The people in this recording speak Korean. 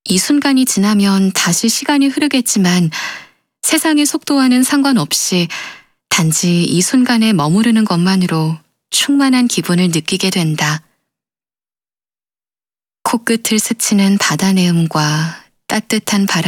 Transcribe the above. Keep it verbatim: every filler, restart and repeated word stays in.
이 순간이 지나면 다시 시간이 흐르겠지만 세상의 속도와는 상관없이 단지 이 순간에 머무르는 것만으로 충만한 기분을 느끼게 된다. 코끝을 스치는 바다 내음과 따뜻한 바람